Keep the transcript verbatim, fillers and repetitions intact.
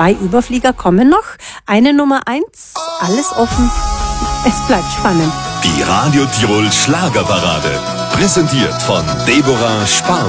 Zwei Überflieger kommen noch. Eine Nummer eins, alles offen. Es bleibt spannend. Die Radio Tirol Schlagerparade. Präsentiert von Deborah Sparwell.